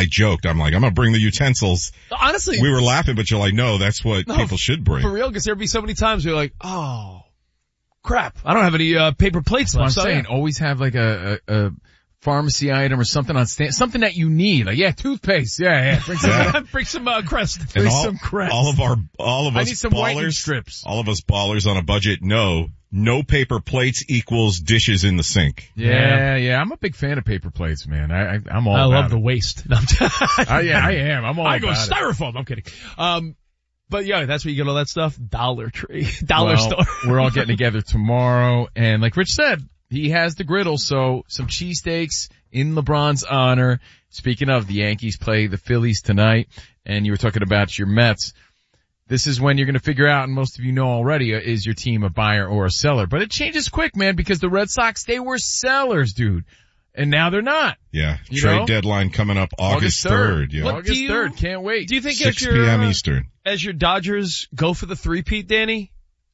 joked. I'm like, I'm going to bring the utensils. Honestly. We were laughing, but you're like, no, that's what people should bring. For real, because there'd be so many times where you're like, oh, crap. I don't have any paper plates left. I'm saying always have like a pharmacy item or something on stand, something that you need. Like, toothpaste. Yeah. Bring some Crest. Bring some Crest. All of us I need some whitening strips. All of us ballers on a budget know no paper plates equals dishes in the sink. Yeah. I'm a big fan of paper plates, man. I'm all about it. I love the waste. I am. I'm all I about go styrofoam. I'm kidding. But yeah, that's where you get all that stuff. Dollar Tree. Dollar store. We're all getting together tomorrow, and like Rich said, he has the griddle, so some cheesesteaks in LeBron's honor. Speaking of, the Yankees play the Phillies tonight, and you were talking about your Mets. This is when you're going to figure out, and most of you know already, is your team a buyer or a seller. But it changes quick, man, because the Red Sox, they were sellers, dude. And now they're not. Yeah. Trade deadline coming up August 3rd. Yeah. August 3rd. Can't wait. Do you think 6 p.m. Eastern. As your Dodgers go for the three-peat, Danny,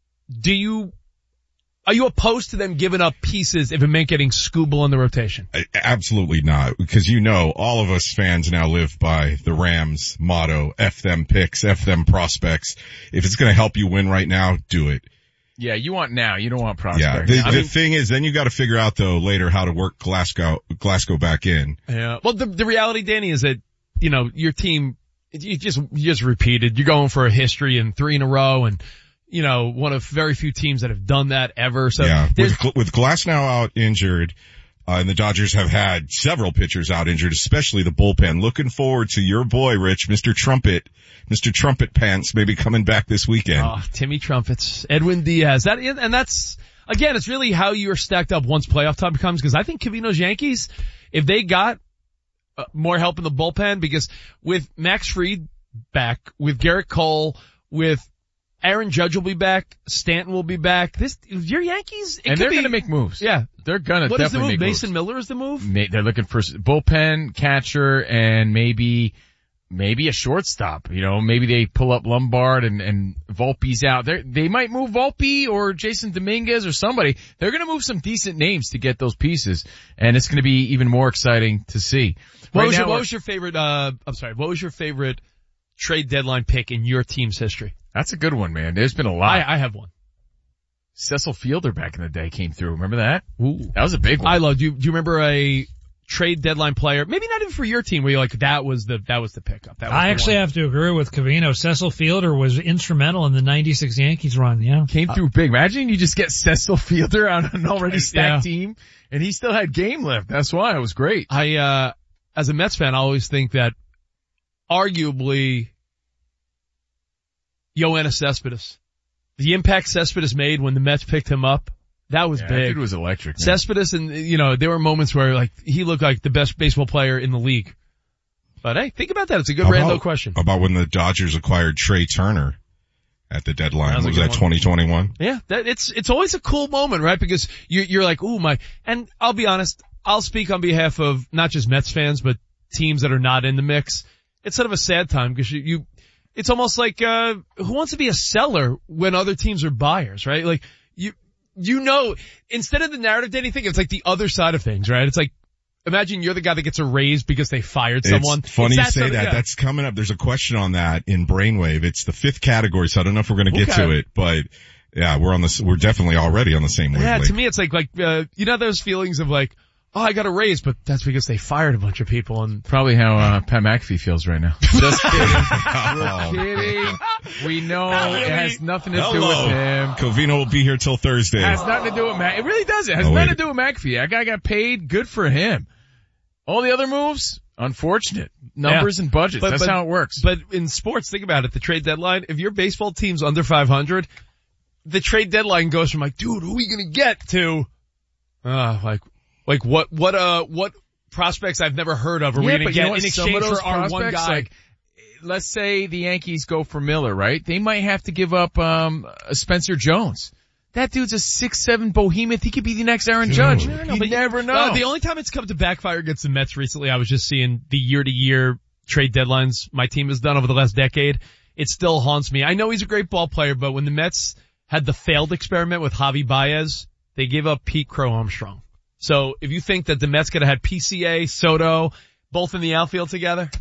are you opposed to them giving up pieces if it meant getting Skubal in the rotation? Absolutely not, because all of us fans now live by the Rams motto, F them picks, F them prospects. If it's going to help you win right now, do it. Yeah, you want now. You don't want prospects. Yeah, the thing is, then you got to figure out though later how to work Glasgow back in. Yeah. Well, the reality, Danny, is that your team, you just repeated. You're going for a history in 3 in a row, and one of very few teams that have done that ever. So yeah, with Glasnow out injured, and the Dodgers have had several pitchers out injured, especially the bullpen. Looking forward to your boy, Rich, Mr. Trumpet Pants, maybe coming back this weekend. Oh, Timmy Trumpets, Edwin Diaz. That's, again, it's really how you're stacked up once playoff time comes, because I think Covino's Yankees, if they got more help in the bullpen, because with Max Fried back, with Garrett Cole, with Aaron Judge will be back. Stanton will be back. Your Yankees, and they're going to make moves. Yeah, they're going to definitely make moves. Mason Miller is the move. They're looking for bullpen, catcher, and maybe a shortstop. Maybe they pull up Lombard and Volpe's out. They might move Volpe or Jason Dominguez or somebody. They're going to move some decent names to get those pieces, and it's going to be even more exciting to see. What was your favorite trade deadline pick in your team's history? That's a good one, man. There's been a lot. I have one. Cecil Fielder back in the day came through. Remember that? Ooh. That was a big one. Do you remember a trade deadline player? Maybe not even for your team where you're like, that was the pickup. I actually have to agree with Covino. Cecil Fielder was instrumental in the 96 Yankees run, yeah. Came through big. Imagine you just get Cecil Fielder on an already stacked team, and he still had game left. That's why it was great. As a Mets fan, I always think that arguably Yoenis Cespedes. The impact Cespedes made when the Mets picked him up, that was big. That dude was electric, man. Cespedes, and there were moments where he looked like the best baseball player in the league. But hey, think about that. It's a good random question. About when the Dodgers acquired Trey Turner at the deadline. Was that 2021? Yeah, it's always a cool moment, right? Because you're like, ooh, and I'll be honest, I'll speak on behalf of not just Mets fans, but teams that are not in the mix. It's sort of a sad time because it's almost like, who wants to be a seller when other teams are buyers, right? Like, instead of the narrative to anything, it's like the other side of things, right? It's like, imagine you're the guy that gets a raise because they fired someone. It's funny you say that. Yeah. That's coming up. There's a question on that in Brainwave. It's the 5th category, so I don't know if we're going to get to it, but yeah, we're definitely already on the same wavelength. Yeah, to me it's like, those feelings of like, oh, I got a raise, but that's because they fired a bunch of people. And probably how Pat McAfee feels right now. Just kidding. We're kidding. We know it has nothing to do with him. Covino will be here till Thursday. It has nothing to do with McAfee. It really does. It has nothing to do with McAfee. That guy got paid. Good for him. All the other moves, unfortunate. Numbers and budgets. That's how it works. But in sports, think about it. The trade deadline, if your baseball team's under 500, the trade deadline goes from like, dude, who are we going to get to, what prospects I've never heard of are we going to get in exchange for our one guy? Like, let's say the Yankees go for Miller, right? They might have to give up Spencer Jones. That dude's a 6'7" behemoth. He could be the next Aaron Judge. You never know. The only time it's come to backfire against the Mets recently, I was just seeing the year-to-year trade deadlines my team has done over the last decade. It still haunts me. I know he's a great ball player, but when the Mets had the failed experiment with Javi Baez, they gave up Pete Crow Armstrong. So if you think that the Mets could have had PCA, Soto, both in the outfield together,